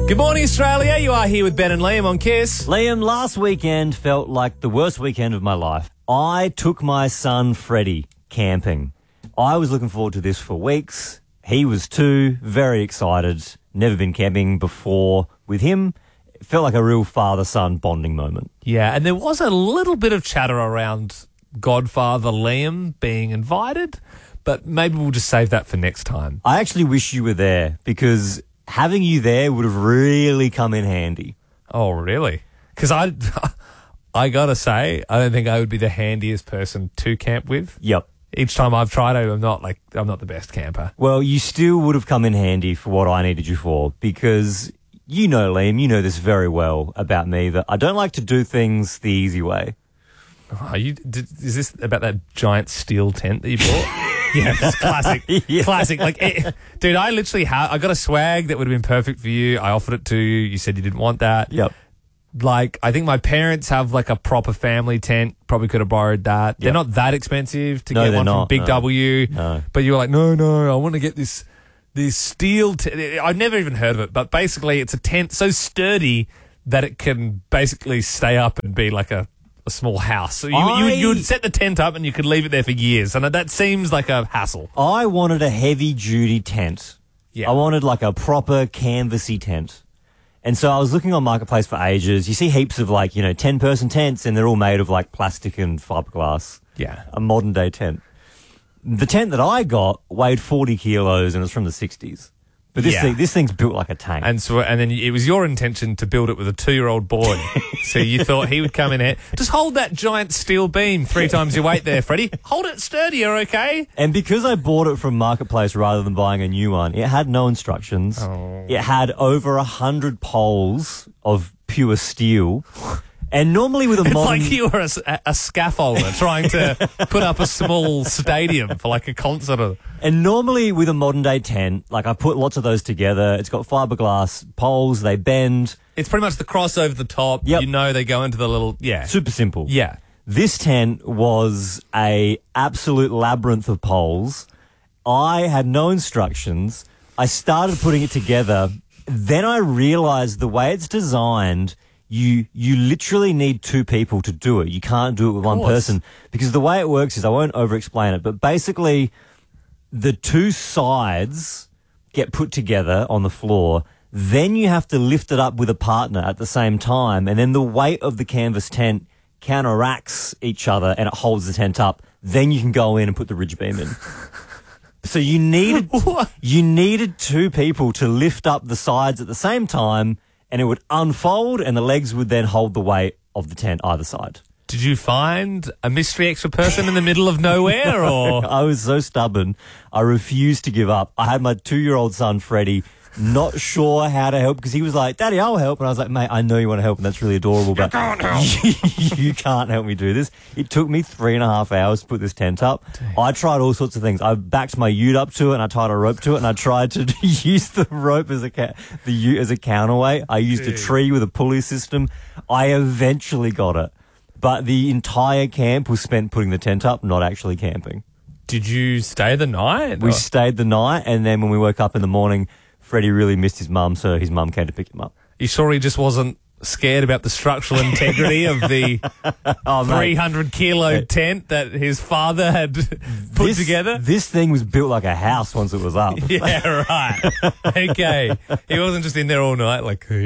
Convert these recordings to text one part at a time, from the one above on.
Good morning, Australia. You are here with Ben and Liam on Kiss. Liam, last weekend felt like the worst weekend of my life. I took my son Freddie camping. I was looking forward to this for weeks. He was too, very excited. Never been camping before with him. It felt like a real father-son bonding moment. Yeah, and there was a little bit of chatter around Godfather Liam being invited, but maybe we'll just save that for next time. I actually wish you were there because having you there would have really come in handy. Oh, really? Because I gotta say, I don't think I would be the handiest person to camp with. Yep. Each time I've tried it, I'm not the best camper. Well, you still would have come in handy for what I needed you for because you know, Liam, you know this very well about me, that I don't like to do things the easy way. Oh, is this about that giant steel tent that you bought? Yeah, it's classic. Yeah. Classic. Dude, I literally I got a swag that would have been perfect for you. I offered it to you. You said you didn't want that. Yep. I think my parents have a proper family tent. Probably could have borrowed that. They're not that expensive to get one from Big W. No. But you were like, no, I want to get this steel tent. I've never even heard of it, but basically it's a tent so sturdy that it can basically stay up and be like a small house. So you would set the tent up and you could leave it there for years, and that seems like a hassle. I wanted a heavy-duty tent. Yeah. I wanted like a proper canvassy tent. And so I was looking on Marketplace for ages. You see heaps of 10-person tents, and they're all made of plastic and fiberglass. Yeah. A modern-day tent. The tent that I got weighed 40 kilos, and it's from the 60s. But this thing's built like a tank. And then it was your intention to build it with a 2-year-old boy. So you thought he would come in here. Just hold that giant steel beam 3 times your weight there, Freddie. Hold it sturdier, okay? And because I bought it from Marketplace rather than buying a new one, it had no instructions. Oh. It had over 100 poles of pure steel. And normally with a It's modern... like you were a scaffolder trying to put up a small stadium for a concert. And normally with a modern day tent, I put lots of those together. It's got fiberglass poles, they bend. It's pretty much the cross over the top. Yep. You know they go into the little... Yeah. Super simple. Yeah. This tent was a absolute labyrinth of poles. I had no instructions. I started putting it together. Then I realized the way it's designed... You literally need 2 people to do it. You can't do it with one person. Because the way it works is, I won't over-explain it, but basically the 2 sides get put together on the floor. Then you have to lift it up with a partner at the same time. And then the weight of the canvas tent counteracts each other and it holds the tent up. Then you can go in and put the ridge beam in. So you needed 2 people to lift up the sides at the same time, and it would unfold, and the legs would then hold the weight of the tent either side. Did you find a mystery extra person in the middle of nowhere, or...? I was so stubborn. I refused to give up. I had my 2-year-old son, Freddie, not sure how to help, because he was like, Daddy, I'll help. And I was like, mate, I know you want to help, and that's really adorable, but you can't help me do this. It took me 3.5 hours to put this tent up. Dang. I tried all sorts of things. I backed my ute up to it, and I tied a rope to it, and I tried to use the rope as the ute as a counterweight. I used a tree with a pulley system. I eventually got it. But the entire camp was spent putting the tent up, not actually camping. Did you stay the night? We stayed the night, and then when we woke up in the morning, Freddie really missed his mum, so his mum came to pick him up. You sure he just wasn't scared about the structural integrity of the 300-kilo tent that his father had put together? This thing was built like a house once it was up. Yeah, right. Okay. He wasn't just in there all night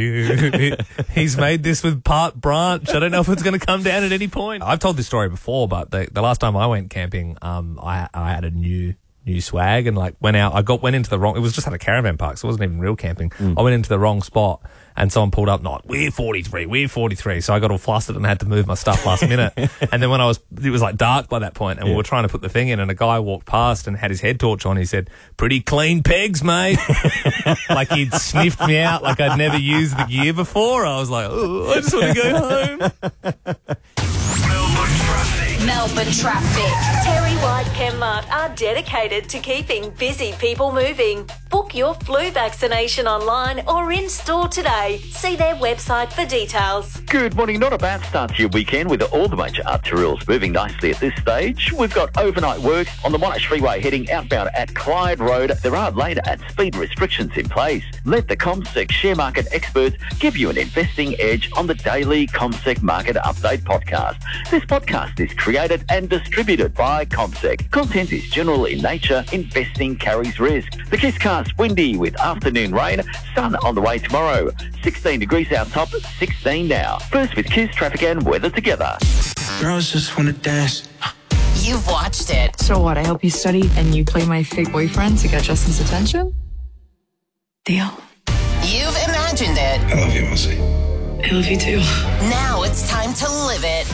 he's made this with part branch. I don't know if it's going to come down at any point. I've told this story before, but the last time I went camping, I had a new swag and went out. I went into the wrong. It was just at a caravan park, so it wasn't even real camping. I went into the wrong spot, and someone pulled up. Not we're 43. So I got all flustered and had to move my stuff last minute. And then it was dark by that point, and we were trying to put the thing in, and a guy walked past and had his head torch on. He said, "Pretty clean pegs, mate." He'd sniffed me out like I'd never used the gear before. I was like, "Oh, I just want to go home." Melbourne traffic. Melbourne traffic. Terry White Chemmart are dedicated to keeping busy people moving. Book your flu vaccination online or in-store today. See their website for details. Good morning. Not a bad start to your weekend with all the major arterials moving nicely at this stage. We've got overnight works on the Monash Freeway heading outbound at Clyde Road. There are lane and speed restrictions in place. Let the CommSec share market experts give you an investing edge on the daily CommSec Market Update podcast. This podcast is created and distributed by CommSec. Content is general in nature. Investing carries risk. The Kisscast windy with afternoon rain. Sun on the way tomorrow. 16 degrees out top, 16 now. First with Kiss, traffic and weather together. Girls just want to dance. You've watched it. So what, I help you study and you play my fake boyfriend to get Justin's attention? Deal. You've imagined it. I love you, Elsie. I love you too. Now it's time to live it.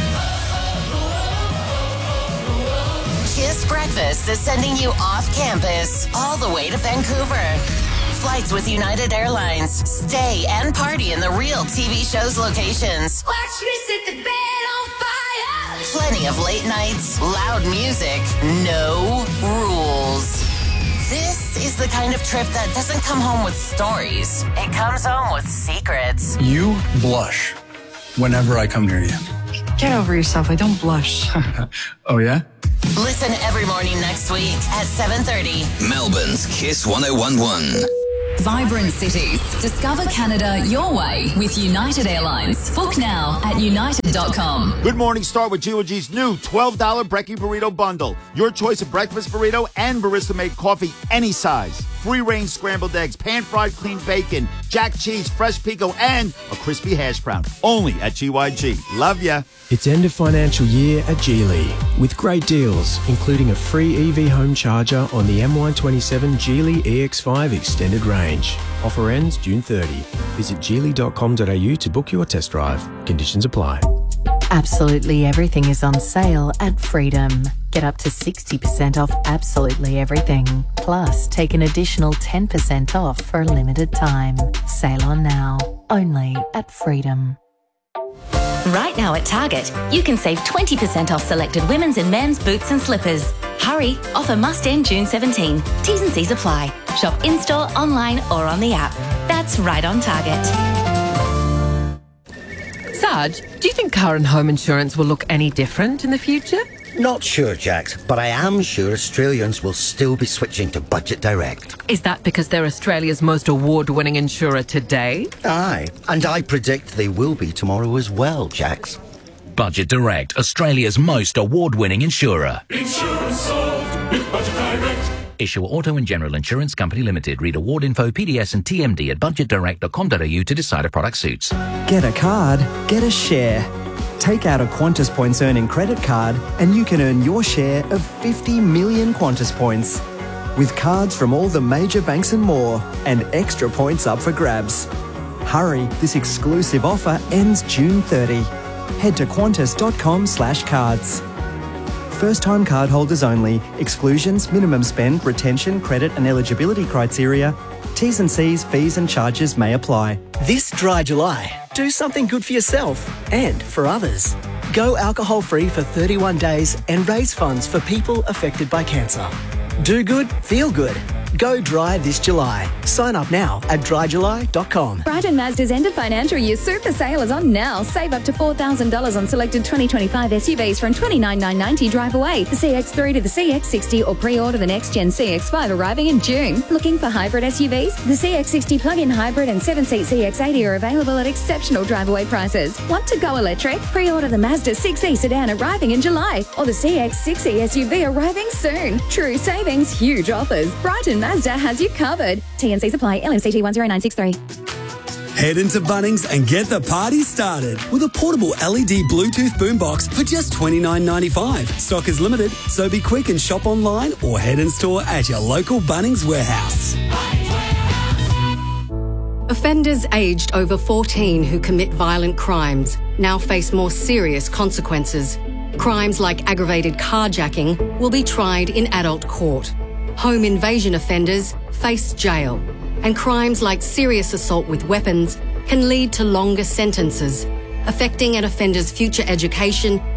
Kiss Breakfast is sending you off campus all the way to Vancouver. Flights with United Airlines. Stay and party in the real TV show's locations. Watch me set the bed on fire. Plenty of late nights, loud music, no rules. This is the kind of trip that doesn't come home with stories. It comes home with secrets. You blush whenever I come near you. Get over yourself. I don't blush. Oh, yeah? Listen every morning next week at 7:30. Melbourne's Kiss 1011. Vibrant cities. Discover Canada your way with United Airlines. Book now at united.com. Good morning. Start with G.O.G's new $12 Brekkie Burrito Bundle. Your choice of breakfast burrito and barista-made coffee any size. Free-range scrambled eggs, pan-fried clean bacon, jack cheese, fresh pico, and a crispy hash brown. Only at GYG. Love ya. It's end of financial year at Geely with great deals, including a free EV home charger on the MY27 Geely EX5 Extended Range. Offer ends June 30. Visit geely.com.au to book your test drive. Conditions apply. Absolutely everything is on sale at Freedom. Get up to 60% off absolutely everything. Plus, take an additional 10% off for a limited time. Sail on now. Only at Freedom. Right now at Target, you can save 20% off selected women's and men's boots and slippers. Hurry, offer must end June 17. T's and C's apply. Shop in-store, online or on the app. That's right on Target. Sarge, do you think car and home insurance will look any different in the future? Not sure, Jax, but I am sure Australians will still be switching to Budget Direct. Is that because they're Australia's most award-winning insurer today? Aye, and I predict they will be tomorrow as well, Jax. Budget Direct, Australia's most award-winning insurer. Insurance solved with Budget Direct. Issue Auto and General Insurance Company Limited. Read award info, PDS and TMD at budgetdirect.com.au to decide if product suits. Get a card, get a share. Take out a Qantas Points earning credit card and you can earn your share of 50 million Qantas points. With cards from all the major banks and more, and extra points up for grabs. Hurry, this exclusive offer ends June 30. Head to qantas.com/cards. First-time cardholders only. Exclusions, minimum spend, retention, credit and eligibility criteria. T's and C's, fees and charges may apply. This dry July, do something good for yourself and for others. Go alcohol-free for 31 days and raise funds for people affected by cancer. Do good, feel good. Go dry this July. Sign up now at dryjuly.com. Brighton Mazda's end of financial year super sale is on now. Save up to $4,000 on selected 2025 SUVs from $29,990 drive away. The CX-3 to the CX-60 or pre-order the next-gen CX-5 arriving in June. Looking for hybrid SUVs? The CX-60 plug-in hybrid and 7-seat CX-80 are available at exceptional drive-away prices. Want to go electric? Pre-order the Mazda 6e sedan arriving in July or the CX-6e SUV arriving soon. True savings, huge offers. Brighton Mazda has you covered. T&Cs apply. LMCT 10963. Head into Bunnings and get the party started with a portable LED Bluetooth boombox for just $29.95. Stock is limited, so be quick and shop online or head in store at your local Bunnings warehouse. Offenders aged over 14 who commit violent crimes now face more serious consequences. Crimes like aggravated carjacking will be tried in adult court. Home invasion offenders face jail, and crimes like serious assault with weapons can lead to longer sentences, affecting an offender's future education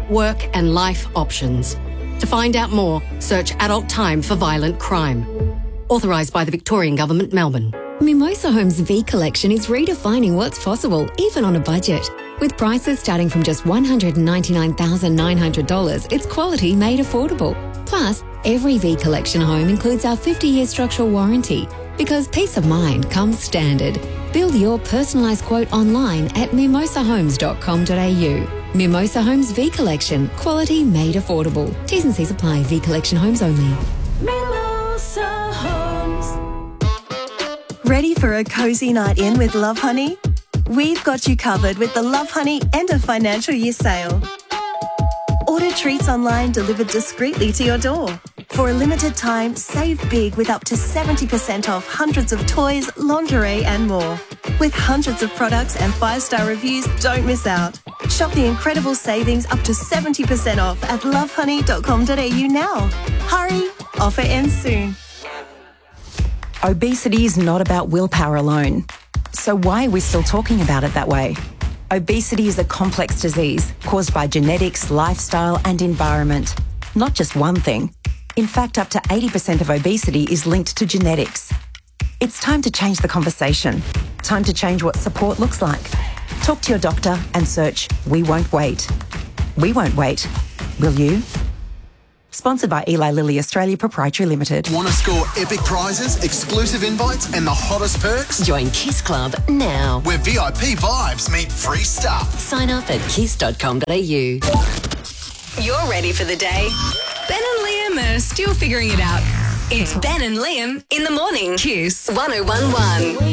work and life options. To find out more, search Adult Time for Violent Crime. Authorised by the Victorian Government, Melbourne. Mimosa Homes V Collection is redefining what's possible, even on a budget. With prices starting from just $199,900, it's quality made affordable. Plus, every V Collection home includes our 50-year structural warranty, because peace of mind comes standard. Build your personalised quote online at mimosahomes.com.au. Mimosa Homes V Collection, quality made affordable. T's and C's apply. V Collection homes only. Mimosa Homes. Ready for a cosy night in with Love Honey? We've got you covered with the Love Honey end of financial year sale. Order treats online delivered discreetly to your door. For a limited time, save big with up to 70% off hundreds of toys, lingerie and more. With hundreds of products and 5-star reviews, don't miss out. Shop the incredible savings up to 70% off at lovehoney.com.au now. Hurry, offer ends soon. Obesity is not about willpower alone. So why are we still talking about it that way? Obesity is a complex disease caused by genetics, lifestyle and environment. Not just one thing. In fact, up to 80% of obesity is linked to genetics. It's time to change the conversation. Time to change what support looks like. Talk to your doctor and search We Won't Wait. We won't wait. Will you? Sponsored by Eli Lilly Australia Proprietary Limited. Want to score epic prizes, exclusive invites and the hottest perks? Join Kiss Club now. Where VIP vibes meet free stuff. Sign up at kiss.com.au. You're ready for the day. Ben and Liam are still figuring it out. It's Ben and Liam in the morning. Kiss 1011.